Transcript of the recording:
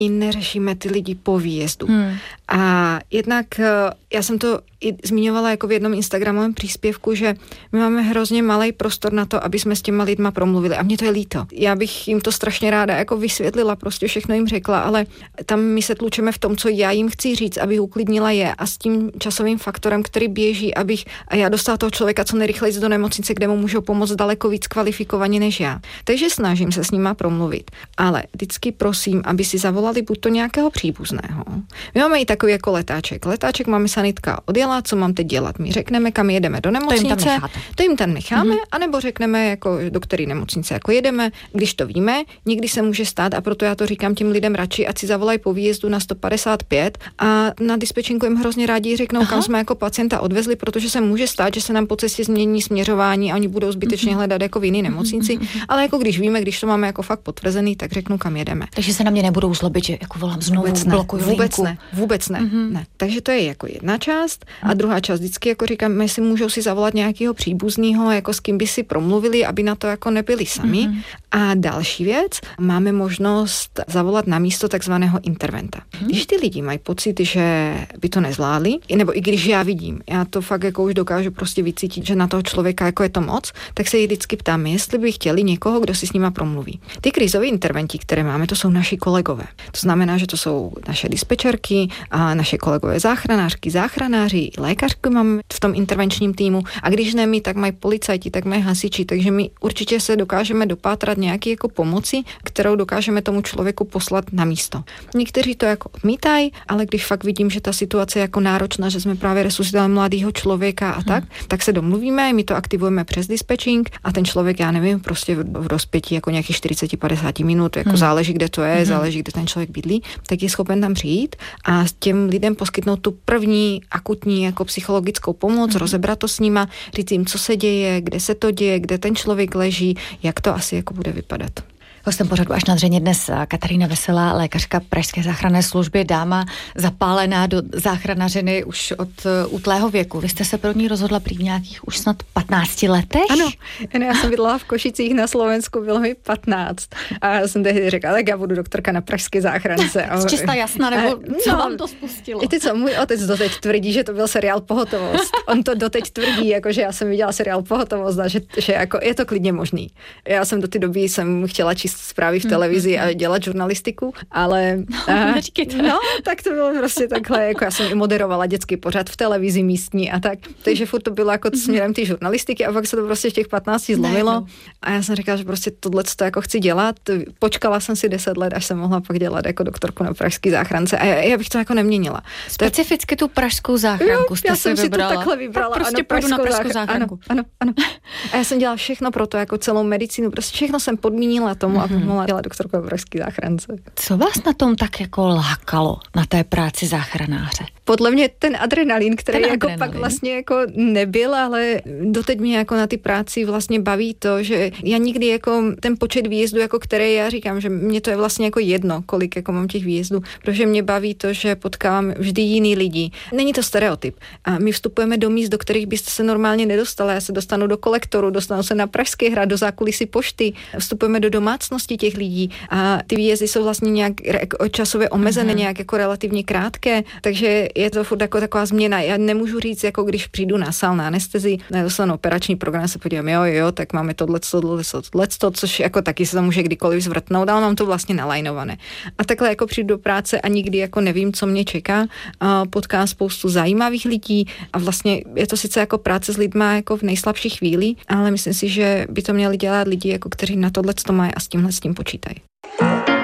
neřešíme ty lidi po výjezdu. A jednak já jsem to i zmiňovala jako v jednom instagramovém příspěvku, že my máme hrozně malý prostor na to, aby jsme s těma lidma promluvili. A mně to je líto. Já bych jim to strašně ráda jako vysvětlila, prostě všechno jim řekla, ale tam my se tlučeme v tom, co já jim chci říct, abych uklidnila je a s tím časovým faktorem, který běží, a já dostala toho člověka co nejrychleji do nemocnice, kde mu můžou pomoct daleko víc kvalifikovaně než já. Takže snažím se s nima promluvit. Ale vždycky prosím, aby si zavolali buď to nějakého příbuzného. My máme i takový jako letáček. Letáček máme sanitka odjela, co mám teď dělat? My řekneme, kam jedeme do nemocnice. To jim tam necháme, anebo řekneme, jako do které nemocnice jako jedeme, když to víme, někdy se může stát a proto já to říkám těm lidem radši, ať si zavolají po výjezdu na 155 a na dispečinku jim hrozně rádi řeknou, kam jsme jako pacienta odvezli, protože se může stát, že se nám po cestě změní směřování a oni budou zbytečně hledat jako v jiný nemocnici, ale jako když víme, když to máme jako fakt potvrzený, tak řeknu, kam jedeme. Takže se na mě nebudou zlobit, že jako volám znovu, blokuju linku. Vůbec ne. Takže to je jako jedna část a druhá část vždycky jako říkám, jestli můžou si zavolat nějakého příbuzného, jako s kým by si promluvili, aby na to jako nebyli sami. A další věc, máme možnost zavolat na místo takzvaného interventa. Když ty lidi mají pocit, že by to nezvládli, nebo i když já vidím, já to fakt jako už dokážu prostě vycítit, že na toho člověka jako je to moc, tak se jich vždycky ptám, jestli by chtěli někoho, kdo si s nima promluví. Ty krizové interventi, které máme, to jsou naši kolegové. To znamená, že to jsou naše dispečerky a naše kolegové záchranářky, záchranáři, lékařky máme v tom intervenčním týmu a když ne my, tak mají policajti, tak mají hasiči, takže my určitě se dokážeme dopátrat nějaký jako pomoci, kterou dokážeme tomu člověku poslat na místo. Někteří to jako odmítají, ale když fakt vidím, že ta situace je jako náročná, že jsme právě resuscitovali mladého člověka a tak se domluvíme, my to aktivujeme přes dispečing a ten člověk, já nevím, prostě v rozpětí jako nějakých 40-50 minut, jako záleží, kde to je, záleží, kde ten člověk bydlí, tak je schopen tam přijít a těm lidem poskytnout tu první akutní jako psychologickou pomoc, rozebrat to s nima, říct jim, co se děje, kde se to děje, kde ten člověk leží, jak to asi jako bude vypadat. Hostem pořadu Až na dřeně dnes Katarína Veselá, lékařka Pražské záchranné služby, dáma zapálená do záchranařiny už od útlého věku. Vy jste se pro ní rozhodla prý v nějakých už snad 15 letech? Ano, já jsem bydlela v Košicích na Slovensku, bylo mi 15 a já jsem tehdy řekla, tak já budu doktorka na Pražské záchrance. Čistá jasná, nebo co vám to spustilo? Víte co, můj otec doteď tvrdí, že to byl seriál Pohotovost. On to doteď tvrdí, jako že já jsem viděla seriál Pohotovost a že jako je to klidně možný. Já jsem do té doby chtěla číst zprávy v televizi a dělat žurnalistiku, ale tak to bylo prostě takhle, jako já jsem i moderovala dětský pořad v televizi místní a tak, takže furt to bylo jako směrem té žurnalistiky a pak se to prostě v těch 15 zlomilo a já jsem říkala, že prostě tohleto jako chci dělat, počkala jsem si 10 let, až jsem mohla pak dělat jako doktorku na Pražské záchrance a já bych to jako neměnila. Specificky tu pražskou záchranku jste si vybrala. Já jsem si to takhle vybrala. Tak prostě půjdu na pražskou záchranku. Ano. A já jsem dělala všechno pro to, jako celou medicínu, prostě všechno jsem podmínila tomu, aby mohla dělat doktorku na Pražské záchrance. Co vás na tom tak jako lákalo, na té práci záchranáře? Podle mě ten adrenalin, který jako pak vlastně jako nebyl, ale doteď mě jako na ty práci vlastně baví to, že já nikdy jako ten počet výjezdů, jako který já říkám, že mě to je vlastně jako jedno, kolik jako mám těch výjezdů, protože mě baví to, že potkávám vždy jiný lidi. Není to stereotyp. A my vstupujeme do míst, do kterých byste se normálně nedostala. Já se dostanu do kolektoru, dostanu se na Pražský hrad, do zákulisí pošty, vstupujeme do domácnosti těch lidí a ty výjezdy jsou vlastně nějak časově omezené, nějak jako relativně krátké, takže je to furt jako taková změna. Já nemůžu říct, jako když přijdu na sál na anestezii, dostanu operační program, se podívám, jo, tak máme tohleto, což jako taky se to může kdykoliv zvrtnout, ale mám to vlastně nalajnované. A takhle jako přijdu do práce a nikdy jako nevím, co mě čeká. A potkám spoustu zajímavých lidí a vlastně je to sice jako práce s lidma jako v nejslabší chvíli, ale myslím si, že by to měli dělat lidi, jako kteří na tohleto mají a s tím počítají.